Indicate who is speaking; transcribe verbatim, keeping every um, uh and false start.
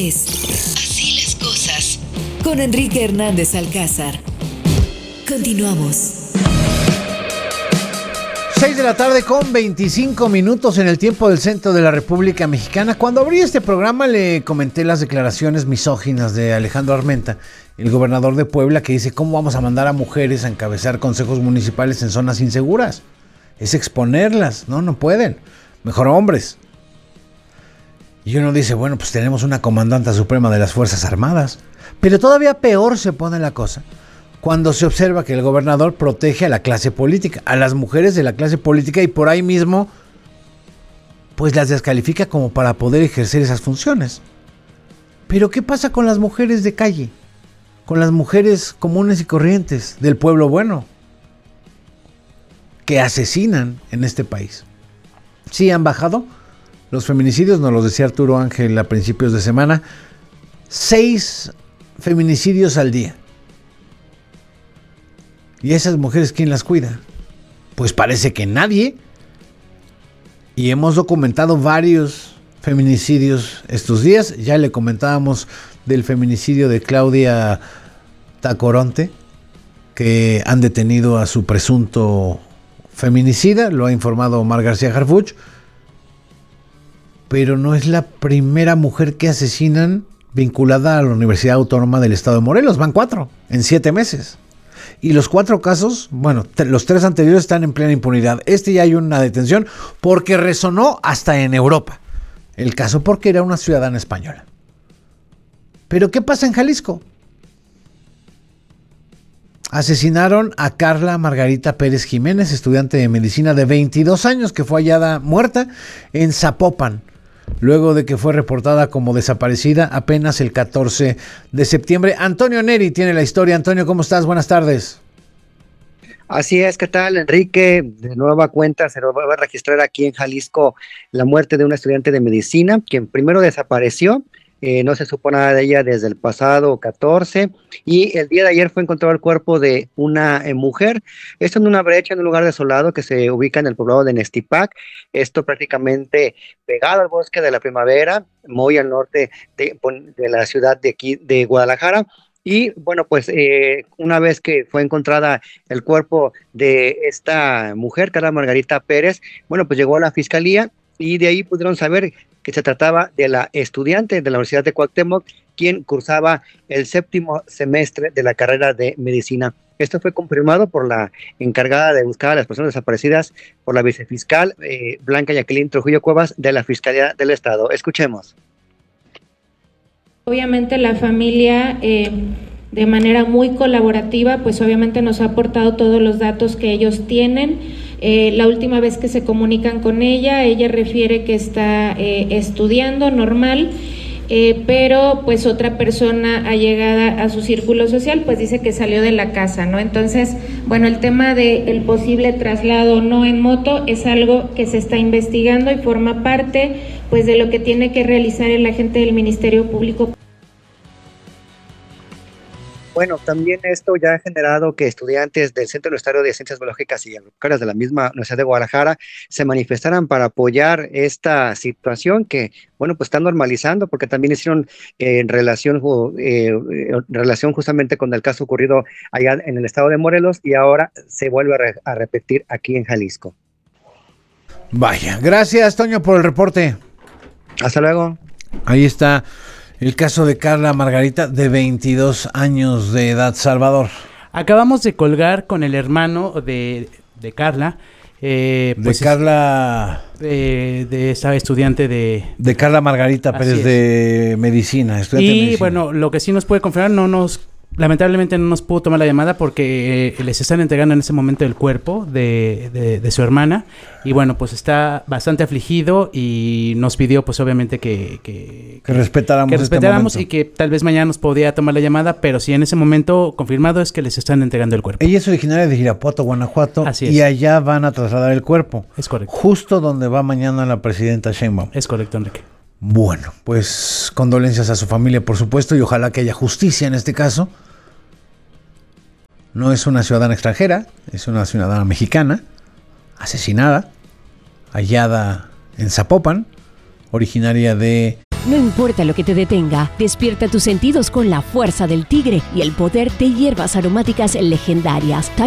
Speaker 1: es Así las cosas, con Enrique Hernández Alcázar. Continuamos.
Speaker 2: seis de la tarde con veinticinco minutos en el tiempo del centro de la República Mexicana. Cuando abrí este programa le comenté las declaraciones misóginas de Alejandro Armenta, el gobernador de Puebla, que dice: ¿cómo vamos a mandar a mujeres a encabezar consejos municipales en zonas inseguras? Es exponerlas. No, no pueden. Mejor hombres. Y uno dice, bueno, pues tenemos una comandanta suprema de las Fuerzas Armadas. Pero todavía peor se pone la cosa cuando se observa que el gobernador protege a la clase política, a las mujeres de la clase política, y por ahí mismo pues las descalifica como para poder ejercer esas funciones. Pero ¿qué pasa con las mujeres de calle? Con las mujeres comunes y corrientes del pueblo bueno, que asesinan en este país. Sí han bajado los feminicidios, nos los decía Arturo Ángel a principios de semana, seis feminicidios al día. ¿Y esas mujeres quién las cuida? Pues parece que nadie. Y hemos documentado varios feminicidios estos días. Ya le comentábamos del feminicidio de Claudia Tacoronte, que han detenido a su presunto feminicida, lo ha informado Omar García Harfuch. Pero no es la primera mujer que asesinan vinculada a la Universidad Autónoma del Estado de Morelos. Van cuatro en siete meses. Y los cuatro casos, bueno, t- los tres anteriores están en plena impunidad. Este ya hay una detención porque resonó hasta en Europa. El caso porque era una ciudadana española. Pero ¿qué pasa en Jalisco? Asesinaron a Carla Margarita Pérez Jiménez, estudiante de medicina de veintidós años, que fue hallada muerta en Zapopan, luego de que fue reportada como desaparecida apenas el catorce de septiembre. Antonio Neri tiene la historia. Antonio, ¿cómo estás? Buenas tardes.
Speaker 3: Así es, ¿qué tal, Enrique? De nueva cuenta se va a registrar aquí en Jalisco la muerte de una estudiante de medicina, quien primero desapareció. Eh, no se supo nada de ella desde el pasado catorce, y el día de ayer fue encontrado el cuerpo de una eh, mujer, esto en una brecha, en un lugar desolado que se ubica en el poblado de Nestipac, esto prácticamente pegado al Bosque de la Primavera, muy al norte de, de la ciudad de aquí, de Guadalajara. Y bueno, pues eh, una vez que fue encontrada el cuerpo de esta mujer, Carla Margarita Pérez, bueno, pues llegó a la fiscalía, y de ahí pudieron saber que se trataba de la estudiante de la Universidad de Cuauhtémoc, quien cursaba el séptimo semestre de la carrera de medicina. Esto fue confirmado por la encargada de buscar a las personas desaparecidas, por la vicefiscal eh, Blanca Jacqueline Trujillo Cuevas, de la Fiscalía del Estado. Escuchemos.
Speaker 4: Obviamente la familia, eh, de manera muy colaborativa, pues obviamente nos ha aportado todos los datos que ellos tienen. Eh, la última vez que se comunican con ella, ella refiere que está eh, estudiando normal, eh, pero pues otra persona allegada a su círculo social pues dice que salió de la casa, ¿no? Entonces, bueno, el tema del posible traslado no en moto es algo que se está investigando y forma parte pues de lo que tiene que realizar el agente del Ministerio Público.
Speaker 3: Bueno, también esto ya ha generado que estudiantes del Centro Universitario de Ciencias Biológicas y Agropecuarias de la misma Universidad de Guadalajara se manifestaran para apoyar esta situación que, bueno, pues está normalizando, porque también hicieron eh, en relación, eh, en relación justamente con el caso ocurrido allá en el estado de Morelos, y ahora se vuelve a, re- a repetir aquí en Jalisco.
Speaker 2: Vaya, gracias, Toño, por el reporte.
Speaker 3: Hasta luego.
Speaker 2: Ahí está el caso de Carla Margarita, de veintidós años de edad. Salvador.
Speaker 5: Acabamos de colgar con el hermano de, de Carla. Eh,
Speaker 2: De
Speaker 5: pues
Speaker 2: Carla...
Speaker 5: es, de, de esa estudiante de...
Speaker 2: De Carla Margarita Pérez
Speaker 5: es.
Speaker 2: de medicina. Estudiante de
Speaker 5: Y
Speaker 2: medicina.
Speaker 5: bueno, lo que sí nos puede confirmar, no nos... Lamentablemente no nos pudo tomar la llamada porque eh, les están entregando en ese momento el cuerpo de, de, de su hermana, y bueno, pues está bastante afligido y nos pidió pues obviamente que que,
Speaker 2: que respetáramos,
Speaker 5: que respetáramos
Speaker 2: este
Speaker 5: y que tal vez mañana nos podía tomar la llamada, pero sí en ese momento confirmado es que les están entregando el cuerpo.
Speaker 2: Ella es originaria de Irapuato, Guanajuato.
Speaker 5: Así es.
Speaker 2: Y allá van a trasladar el cuerpo.
Speaker 5: Es correcto.
Speaker 2: Justo donde va mañana la presidenta Sheinbaum.
Speaker 5: Es correcto, Enrique.
Speaker 2: Bueno, pues condolencias a su familia, por supuesto, y ojalá que haya justicia en este caso. No es una ciudadana extranjera, es una ciudadana mexicana, asesinada, hallada en Zapopan, originaria de
Speaker 6: No importa lo que te detenga, despierta tus sentidos con la fuerza del tigre y el poder de hierbas aromáticas legendarias.